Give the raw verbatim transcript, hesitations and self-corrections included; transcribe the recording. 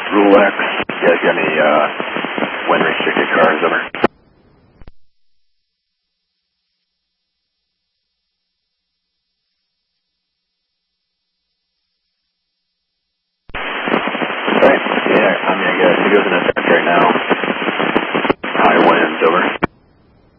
Rule X, you guys got any uh, wind restricted cars, over? Right, yeah, I mean, I guess he goes in effect right now.